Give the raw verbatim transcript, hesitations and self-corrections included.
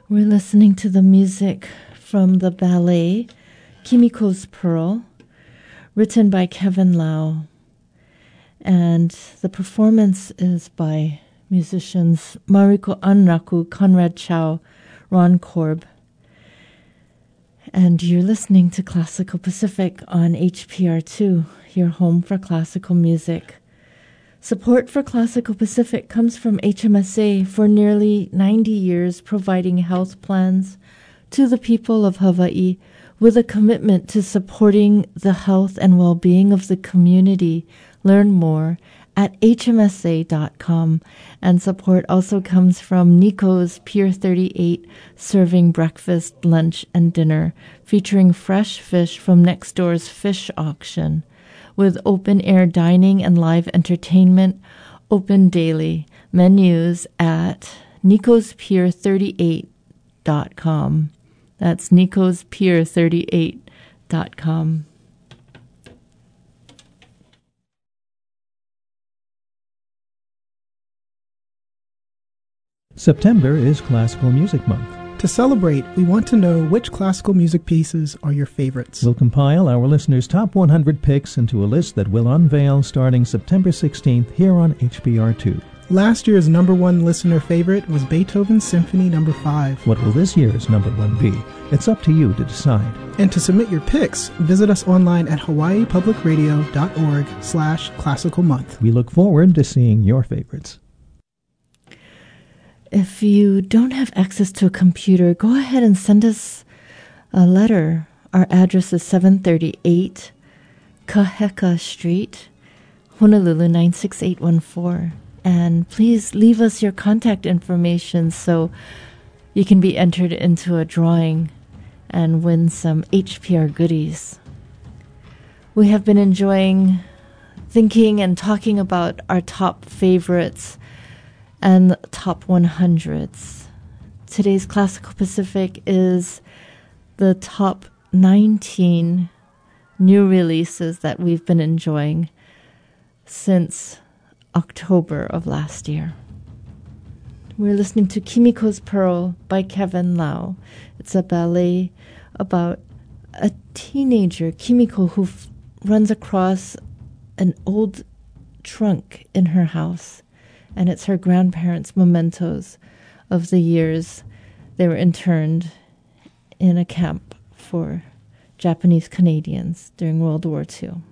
We're listening to the music from the ballet Kimiko's Pearl, written by Kevin Lau. And the performance is by musicians Mariko Anraku, Conrad Chow, Ron Korb. And you're listening to Classical Pacific on H P R two, your home for classical music. Support for Classical Pacific comes from H M S A for nearly ninety years, providing health plans to the people of Hawaii with a commitment to supporting the health and well-being of the community. Learn more at H M S A dot com. And support also comes from Nico's Pier thirty-eight, serving breakfast, lunch, and dinner, featuring fresh fish from next door's fish auction. With open-air dining and live entertainment, open daily. Menus at Nicos Pier thirty-eight dot com. That's Nicos Pier thirty-eight dot com. September is Classical Music Month. To celebrate, we want to know which classical music pieces are your favorites. We'll compile our listeners' top one hundred picks into a list that we'll unveil starting September sixteenth here on H B R two. Last year's number one listener favorite was Beethoven's Symphony number five. What will this year's number one be? It's up to you to decide. And to submit your picks, visit us online at hawaii public radio dot org slash classical month. We look forward to seeing your favorites. If you don't have access to a computer, go ahead and send us a letter. Our address is seven thirty-eight Kaheka Street, Honolulu nine six eight one four. And please leave us your contact information so you can be entered into a drawing and win some H P R goodies. We have been enjoying thinking and talking about our top favorites and top one hundreds. Today's Classical Pacific is the top nineteen new releases that we've been enjoying since October of last year. We're listening to Kimiko's Pearl by Kevin Lau. It's a ballet about a teenager, Kimiko, who f- runs across an old trunk in her house. And it's her grandparents' mementos of the years they were interned in a camp for Japanese Canadians during World War Two.